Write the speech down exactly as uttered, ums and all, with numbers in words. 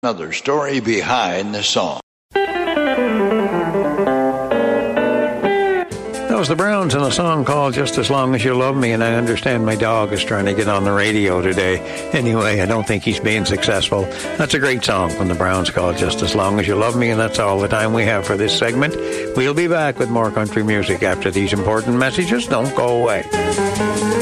Another story behind the song. That was the Browns in a song called Just As Long As You Love Me, and I understand my dog is trying to get on the radio today. Anyway, I don't think he's being successful. That's a great song from the Browns called Just As Long As You Love Me, and that's all the time we have for this segment. We'll be back with more country music after these important messages. Don't go away.